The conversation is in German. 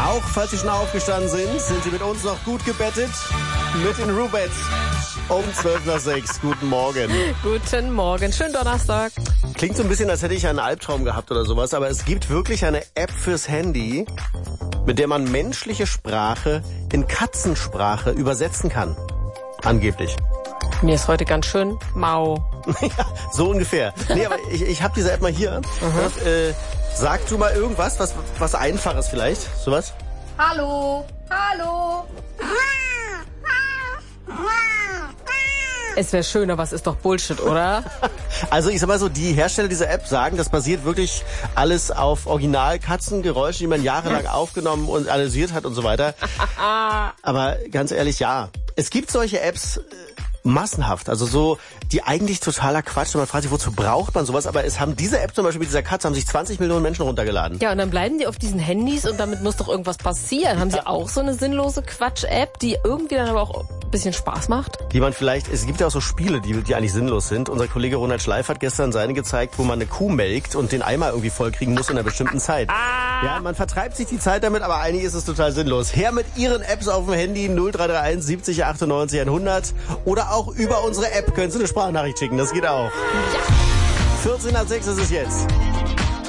Auch falls Sie schon aufgestanden sind Sie mit uns noch gut gebettet mit den Rubettes. Um 5:12. Guten Morgen. Guten Morgen, schönen Donnerstag. Klingt so ein bisschen, als hätte ich einen Albtraum gehabt oder sowas, aber es gibt wirklich eine App fürs Handy, mit der man menschliche Sprache in Katzensprache übersetzen kann. Angeblich. Mir ist heute ganz schön mau. Ja, so ungefähr. Nee, aber ich habe diese App mal hier. Und, sag du mal irgendwas, was Einfaches vielleicht, sowas? Hallo, hallo. Es wäre schön, aber es ist doch Bullshit, oder? Also ich sag mal so, die Hersteller dieser App sagen, das basiert wirklich alles auf Original-Katzengeräuschen, die man jahrelang aufgenommen und analysiert hat und so weiter. Aber ganz ehrlich, ja. Es gibt solche Apps massenhaft, also so, die eigentlich totaler Quatsch. Man fragt sich, wozu braucht man sowas? Aber es haben diese App zum Beispiel mit dieser Katze, haben sich 20 Millionen Menschen runtergeladen. Ja, und dann bleiben die auf diesen Handys und damit muss doch irgendwas passieren. Haben sie auch so eine sinnlose Quatsch-App, die irgendwie dann aber auch ein bisschen Spaß macht? Die man vielleicht, es gibt ja auch so Spiele, die eigentlich sinnlos sind. Unser Kollege Ronald Schleif hat gestern seine gezeigt, wo man eine Kuh melkt und den Eimer irgendwie vollkriegen muss in einer bestimmten Zeit. Ja, man vertreibt sich die Zeit damit, aber eigentlich ist es total sinnlos. Her mit Ihren Apps auf dem Handy 0331 70 98 100 oder auch über unsere App können Sie eine Sprachnachricht schicken, das geht auch. Ja. 14:06 ist es jetzt.